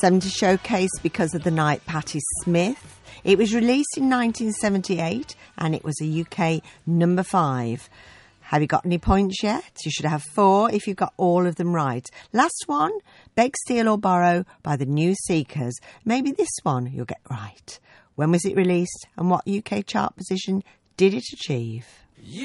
70 Showcase Because of the Night, Patti Smith. It was released in 1978 and it was a UK number 5. Have you got any points yet? You should have 4 if you've got all of them right. Last one, Beg, Steal or Borrow by the New Seekers. Maybe this one you'll get right. When was it released and what UK chart position did it achieve?